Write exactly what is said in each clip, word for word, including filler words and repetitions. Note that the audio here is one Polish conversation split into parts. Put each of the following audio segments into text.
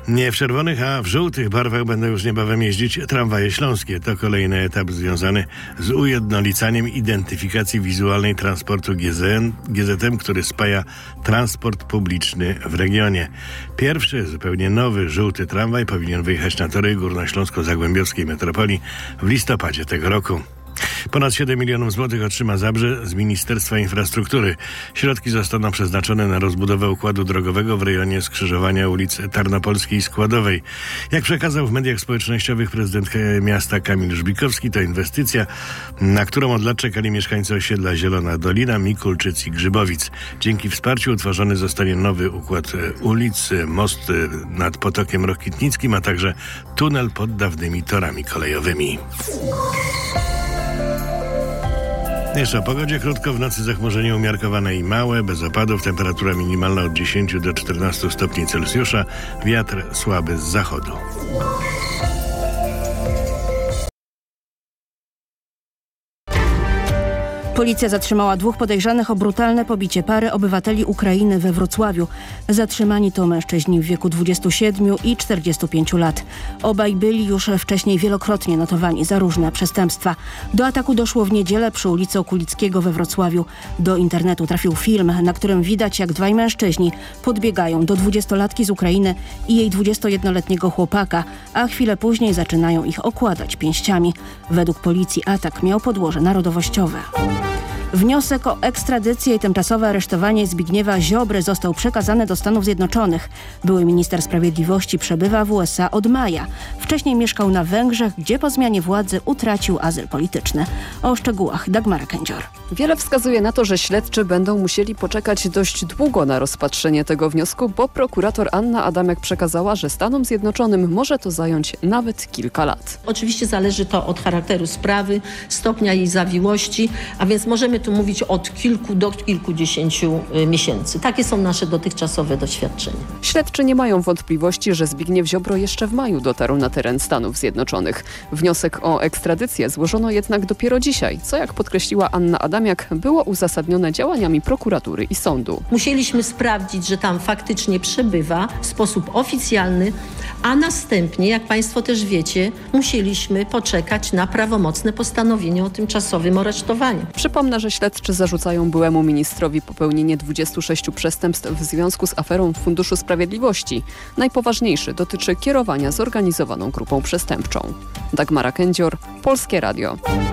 Nie w czerwonych, a w żółtych barwach będą już niebawem jeździć tramwaje śląskie. To kolejny etap związany z ujednolicaniem identyfikacji wizualnej transportu G Z M, który spaja transport publiczny w regionie. Pierwszy, zupełnie nowy, żółty tramwaj powinien wyjechać na tory górnośląsko-zagłębiowskiej metropolii w listopadzie tego roku. Ponad siedem milionów złotych otrzyma Zabrze z Ministerstwa Infrastruktury. Środki zostaną przeznaczone na rozbudowę układu drogowego w rejonie skrzyżowania ulic Tarnopolskiej i Składowej. Jak przekazał w mediach społecznościowych prezydent miasta Kamil Żbikowski, to inwestycja, na którą od lat czekali mieszkańcy osiedla Zielona Dolina, Mikulczyc i Grzybowic. Dzięki wsparciu utworzony zostanie nowy układ ulic, most nad Potokiem Rokitnickim, a także tunel pod dawnymi torami kolejowymi. Jeszcze o pogodzie krótko. W nocy zachmurzenie umiarkowane i małe, bez opadów. Temperatura minimalna od dziesięciu do czternastu stopni Celsjusza. Wiatr słaby z zachodu. Policja zatrzymała dwóch podejrzanych o brutalne pobicie pary obywateli Ukrainy we Wrocławiu. Zatrzymani to mężczyźni w wieku dwudziestu siedmiu i czterdziestu pięciu lat. Obaj byli już wcześniej wielokrotnie notowani za różne przestępstwa. Do ataku doszło w niedzielę przy ulicy Okulickiego we Wrocławiu. Do internetu trafił film, na którym widać, jak dwaj mężczyźni podbiegają do dwudziestolatki z Ukrainy i jej dwudziestojednoletniego chłopaka, a chwilę później zaczynają ich okładać pięściami. Według policji atak miał podłoże narodowościowe. Wniosek o ekstradycję i tymczasowe aresztowanie Zbigniewa Ziobry został przekazany do Stanów Zjednoczonych. Były minister sprawiedliwości przebywa w U S A od maja. Wcześniej mieszkał na Węgrzech, gdzie po zmianie władzy utracił azyl polityczny. O szczegółach Dagmara Kędzior. Wiele wskazuje na to, że śledczy będą musieli poczekać dość długo na rozpatrzenie tego wniosku, bo prokurator Anna Adamiak przekazała, że Stanom Zjednoczonym może to zająć nawet kilka lat. Oczywiście zależy to od charakteru sprawy, stopnia jej zawiłości, a więc możemy tu mówić od kilku do kilkudziesięciu miesięcy. Takie są nasze dotychczasowe doświadczenia. Śledczy nie mają wątpliwości, że Zbigniew Ziobro jeszcze w maju dotarł na teren Stanów Zjednoczonych. Wniosek o ekstradycję złożono jednak dopiero dzisiaj, co jak podkreśliła Anna Adamiak, było uzasadnione działaniami prokuratury i sądu. Musieliśmy sprawdzić, że tam faktycznie przebywa w sposób oficjalny, a następnie, jak Państwo też wiecie, musieliśmy poczekać na prawomocne postanowienie o tymczasowym aresztowaniu. Przypomnę, że śledczy zarzucają byłemu ministrowi popełnienie dwudziestu sześciu przestępstw w związku z aferą Funduszu Sprawiedliwości. Najpoważniejszy dotyczy kierowania zorganizowaną grupą przestępczą. Dagmara Kędzior, Polskie Radio.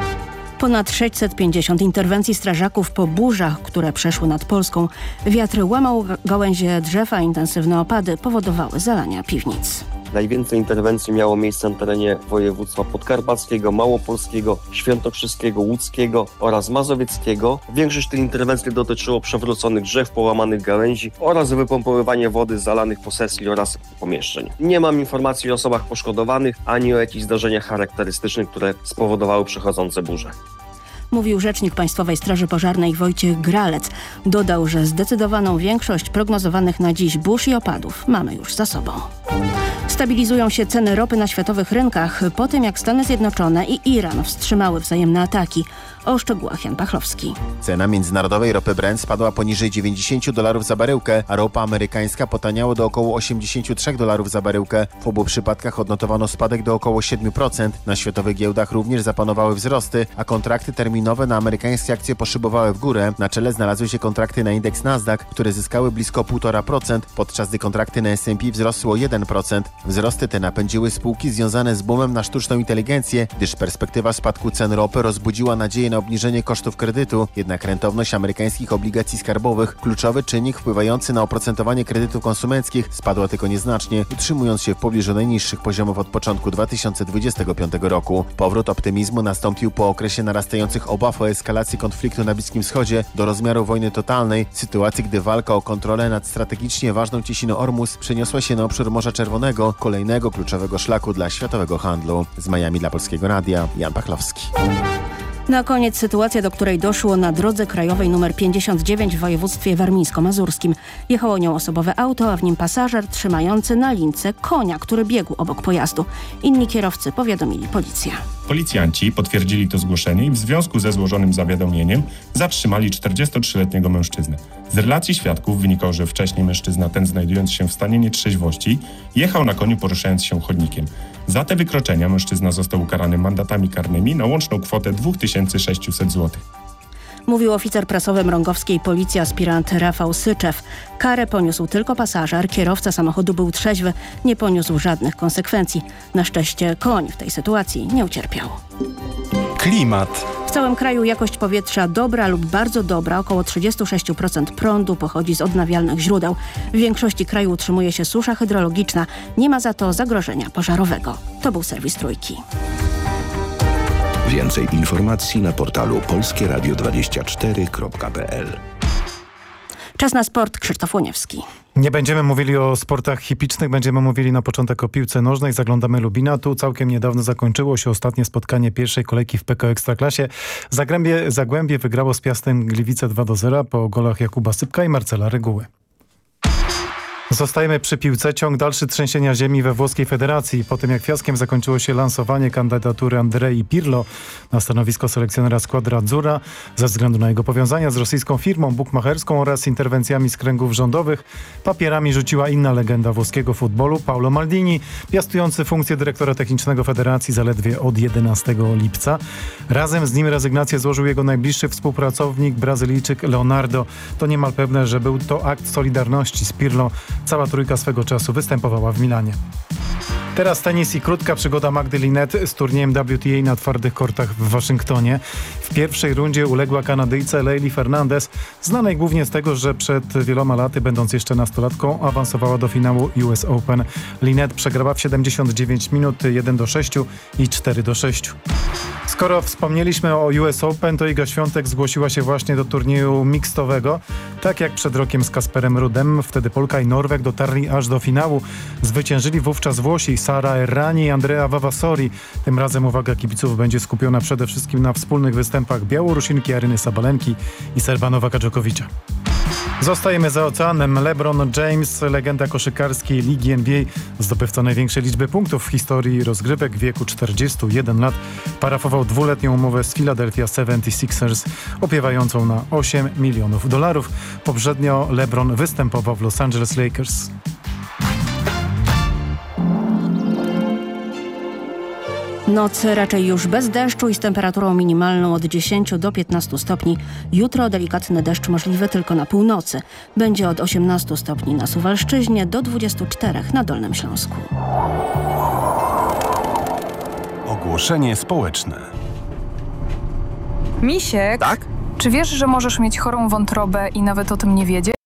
Ponad sześćset pięćdziesiąt interwencji strażaków po burzach, które przeszły nad Polską. Wiatr łamał gałęzie drzew, a intensywne opady powodowały zalania piwnic. Najwięcej interwencji miało miejsce na terenie województwa podkarpackiego, małopolskiego, świętokrzyskiego, łódzkiego oraz mazowieckiego. Większość tych interwencji dotyczyło przewróconych drzew, połamanych gałęzi oraz wypompowywania wody z zalanych posesji oraz pomieszczeń. Nie mam informacji o osobach poszkodowanych ani o jakichś zdarzeniach charakterystycznych, które spowodowały przechodzące burze. Mówił rzecznik Państwowej Straży Pożarnej Wojciech Gralec. Dodał, że zdecydowaną większość prognozowanych na dziś burz i opadów mamy już za sobą. Stabilizują się ceny ropy na światowych rynkach po tym, jak Stany Zjednoczone i Iran wstrzymały wzajemne ataki. O szczegółach Jan Pachlowski. Cena międzynarodowej ropy Brent spadła poniżej dziewięćdziesięciu dolarów za baryłkę, a ropa amerykańska potaniała do około osiemdziesięciu trzech dolarów za baryłkę. W obu przypadkach odnotowano spadek do około siedmiu procent. Na światowych giełdach również zapanowały wzrosty, a kontrakty terminowe na amerykańskie akcje poszybowały w górę. Na czele znalazły się kontrakty na indeks Nasdaq, które zyskały blisko półtora procent, podczas gdy kontrakty na S and P wzrosły o jeden procent. Wzrosty te napędziły spółki związane z boomem na sztuczną inteligencję, gdyż perspektywa spadku cen ropy rozbudziła nadzieję na obniżenie kosztów kredytu. Jednak rentowność amerykańskich obligacji skarbowych, kluczowy czynnik wpływający na oprocentowanie kredytów konsumenckich, spadła tylko nieznacznie, utrzymując się w pobliżu najniższych poziomów od początku dwa tysiące dwudziestego piątego roku. Powrót optymizmu nastąpił po okresie narastających obaw o eskalację konfliktu na Bliskim Wschodzie do rozmiaru wojny totalnej, sytuacji, gdy walka o kontrolę nad strategicznie ważną cieśniną Ormus przeniosła się na obszar Morza Czerwonego, kolejnego kluczowego szlaku dla światowego handlu. Z Miami dla Polskiego Radia, Jan Pachlowski. Na koniec sytuacja, do której doszło na drodze krajowej nr pięćdziesiąt dziewięć w województwie warmińsko-mazurskim. Jechało nią osobowe auto, a w nim pasażer trzymający na lince konia, który biegł obok pojazdu. Inni kierowcy powiadomili policję. Policjanci potwierdzili to zgłoszenie i w związku ze złożonym zawiadomieniem zatrzymali czterdziestotrzyletniego mężczyznę. Z relacji świadków wynikało, że wcześniej mężczyzna ten, znajdując się w stanie nietrzeźwości, jechał na koniu, poruszając się chodnikiem. Za te wykroczenia mężczyzna został ukarany mandatami karnymi na łączną kwotę dwa tysiące sześćset złotych. Mówił oficer prasowy mrągowskiej policji aspirant Rafał Syczew. Karę poniósł tylko pasażer, kierowca samochodu był trzeźwy, nie poniósł żadnych konsekwencji. Na szczęście koń w tej sytuacji nie ucierpiał. Klimat. W całym kraju jakość powietrza dobra lub bardzo dobra, około trzydzieści sześć procent prądu pochodzi z odnawialnych źródeł. W większości kraju utrzymuje się susza hydrologiczna, nie ma za to zagrożenia pożarowego. To był serwis Trójki. Więcej informacji na portalu polskie radio dwadzieścia cztery kropka p l. Czas na sport. Krzysztof Łoniewski. Nie będziemy mówili o sportach hippicznych, będziemy mówili na początek o piłce nożnej. Zaglądamy Lubina. Tu całkiem niedawno zakończyło się ostatnie spotkanie pierwszej kolejki w P K O Ekstraklasie. Zagłębie, Zagłębie wygrało z Piastem Gliwice dwa do zera po golach Jakuba Sypka i Marcela Reguły. Zostajemy przy piłce. Ciąg dalszy trzęsienia ziemi we włoskiej federacji. Po tym jak fiaskiem zakończyło się lansowanie kandydatury Andrei Pirlo na stanowisko selekcjonera Squadra Azzurra ze względu na jego powiązania z rosyjską firmą bukmacherską oraz interwencjami z kręgów rządowych, papierami rzuciła inna legenda włoskiego futbolu, Paolo Maldini, piastujący funkcję dyrektora technicznego federacji zaledwie od jedenastego lipca. Razem z nim rezygnację złożył jego najbliższy współpracownik, Brazylijczyk Leonardo. To niemal pewne, że był to akt solidarności z Pirlo. Cała trójka swego czasu występowała w Milanie. Teraz tenis i krótka przygoda Magdy Linette z turniejem W T A na twardych kortach w Waszyngtonie. W pierwszej rundzie uległa Kanadyjce Leili Fernandez, znanej głównie z tego, że przed wieloma laty, będąc jeszcze nastolatką, awansowała do finału U S Open. Linette przegrała w siedemdziesiąt dziewięć minut, jeden do sześciu i cztery do sześciu. Skoro wspomnieliśmy o U S Open, to Iga Świątek zgłosiła się właśnie do turnieju mixtowego. Tak jak przed rokiem z Kasperem Rudem, wtedy Polka i Norweg dotarli aż do finału. Zwyciężyli wówczas Włosi Sara Errani i Andrea Vavasori. Tym razem uwaga kibiców będzie skupiona przede wszystkim na wspólnych występach Białorusinki Aryny Sabalenki i Serba Nowaka Dżokowicza. Zostajemy za oceanem. LeBron James, legenda koszykarskiej Ligi N B A, zdobywca największej liczby punktów w historii rozgrywek w wieku czterdziestu jeden lat, parafował dwuletnią umowę z Philadelphia seventy-sixers opiewającą na osiem milionów dolarów. Poprzednio LeBron występował w Los Angeles Lakers. Noc raczej już bez deszczu i z temperaturą minimalną od dziesięciu do piętnastu stopni. Jutro delikatny deszcz możliwy tylko na północy. Będzie od osiemnastu stopni na Suwalszczyźnie do dwudziestu czterech na Dolnym Śląsku. Ogłoszenie społeczne. Misiek, tak? Czy wiesz, że możesz mieć chorą wątrobę i nawet o tym nie wiedzieć?